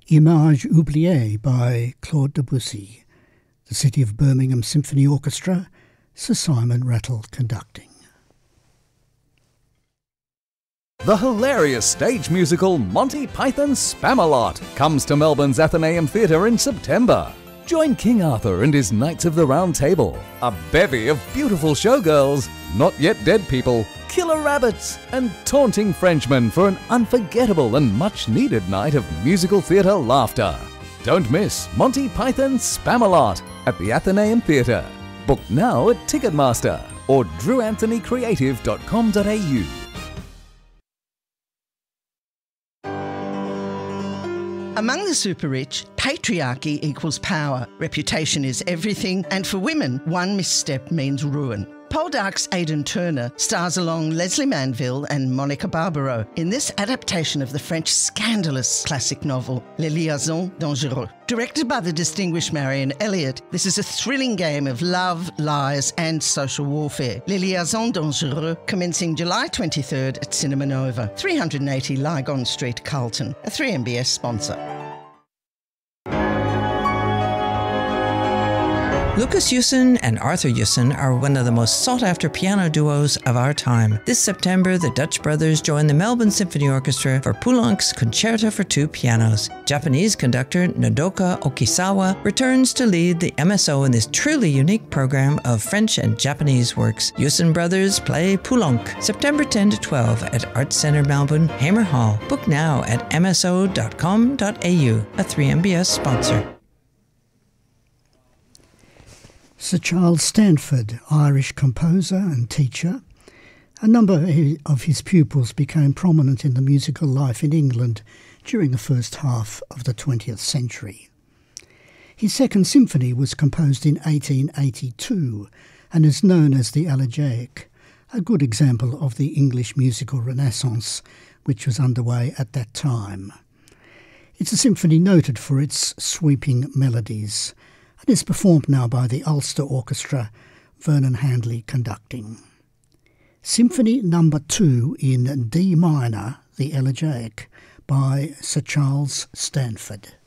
Image oubliée by Claude Debussy. The City of Birmingham Symphony Orchestra, Sir Simon Rattle conducting. The hilarious stage musical Monty Python's Spamalot comes to Melbourne's Athenaeum Theatre in September. Join King Arthur and his Knights of the Round Table, a bevy of beautiful showgirls, not yet dead people, killer rabbits, and taunting Frenchmen for an unforgettable and much-needed night of musical theatre laughter. Don't miss Monty Python's Spamalot at the Athenaeum Theatre. Book now at Ticketmaster or drewanthonycreative.com.au. Among the super rich, patriarchy equals power, reputation is everything, and for women, one misstep means ruin. Poldark's Aidan Turner stars along Leslie Manville and Monica Barbaro in this adaptation of the French scandalous classic novel, Les Liaisons Dangereuses. Directed by the distinguished Marion Elliott, this is a thrilling game of love, lies and social warfare. Les Liaisons Dangereuses, commencing July 23rd at Cinema Nova, 380 Lygon Street, Carlton, a 3MBS sponsor. Lucas Yusen and Arthur Yusen are one of the most sought-after piano duos of our time. This September, the Dutch brothers join the Melbourne Symphony Orchestra for Poulenc's Concerto for Two Pianos. Japanese conductor Nodoka Okisawa returns to lead the MSO in this truly unique program of French and Japanese works. Yusen brothers play Poulenc, September 10 to 12 at Arts Centre Melbourne, Hamer Hall. Book now at mso.com.au, a 3MBS sponsor. Sir Charles Stanford, Irish composer and teacher. A number of his pupils became prominent in the musical life in England during the first half of the 20th century. His second symphony was composed in 1882 and is known as the Elegiac, a good example of the English musical renaissance which was underway at that time. It's a symphony noted for its sweeping melodies, and is performed now by the Ulster Orchestra, Vernon Handley conducting. Symphony No. 2 in D minor, the Elegiac, by Sir Charles Stanford.